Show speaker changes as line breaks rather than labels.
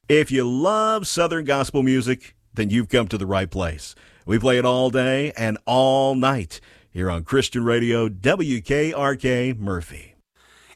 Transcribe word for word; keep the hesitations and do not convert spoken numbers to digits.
If you love Southern gospel music, then you've come to the right place. We play it all day and all night here on Christian Radio, W K R K Murphy.